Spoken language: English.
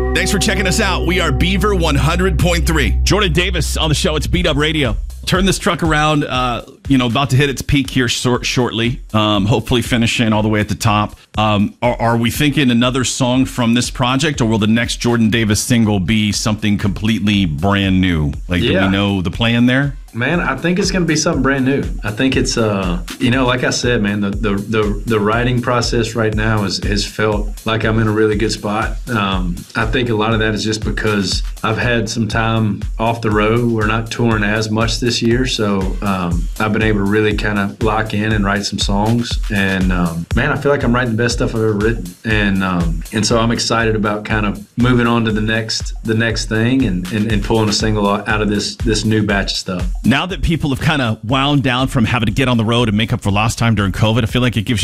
Thanks for checking us out. We are Beaver 100.3. Jordan Davis on the show. It's Beat Up Radio. Turn this truck around, about to hit its peak here shortly, hopefully finishing all the way at the top. Are we thinking another song from this project, or will the next Jordan Davis single be something completely brand new? Do we know the plan there? Man, I think it's going to be something brand new. I think it's, like I said, man, the writing process right now has felt like I'm in a really good spot. I think a lot of that is just because I've had some time off the road. We're not touring as much this year, so I've been able to really kind of lock in and write some songs. And man, I feel like I'm writing the best stuff I've ever written. And so I'm excited about kind of moving on to the next thing and pulling a single out of this new batch of stuff. Now that people have kind of wound down from having to get on the road and make up for lost time during COVID, I feel like it gives